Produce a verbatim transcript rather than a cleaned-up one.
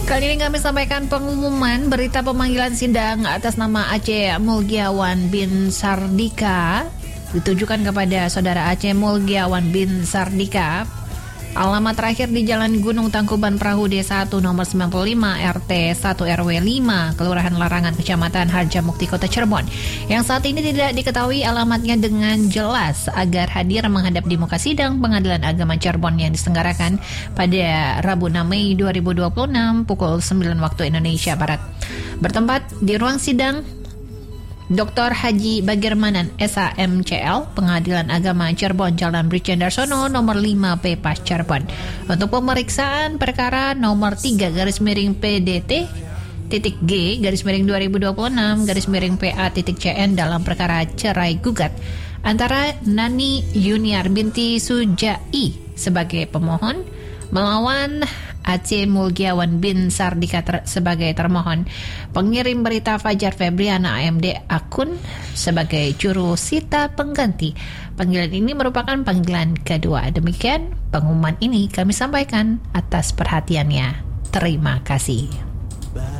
Kali ini kami sampaikan pengumuman berita pemanggilan sidang atas nama Aceh Mulgiawan bin Sardika ditujukan kepada saudara Aceh Mulgiawan bin Sardika. Alamat terakhir di Jalan Gunung Tangkuban Perahu D satu nomor sembilan puluh lima R T satu R W lima Kelurahan Larangan Kecamatan Harjamukti Kota Cirebon, yang saat ini tidak diketahui alamatnya dengan jelas, agar hadir menghadap di muka sidang Pengadilan Agama Cirebon yang diselenggarakan pada Rabu enam Mei dua ribu dua puluh enam pukul sembilan waktu Indonesia Barat. Bertempat di ruang sidang Doktor Haji Bagirmanan S A M C L, Pengadilan Agama Cirebon, Jalan Brigjen Darsono nomor lima B Pas Cirebon, untuk pemeriksaan perkara nomor tiga garis miring P D T titik G garis miring dua ribu dua puluh enam garis miring P A titik C N dalam perkara cerai gugat antara Nani Yuniar binti Sujai sebagai pemohon melawan Aceh Mulgiawan bin Sardika ter- sebagai termohon. Pengirim berita Fajar Febriana A M D akun sebagai juru sita pengganti. Panggilan ini merupakan panggilan kedua. Demikian pengumuman ini kami sampaikan atas perhatiannya. Terima kasih.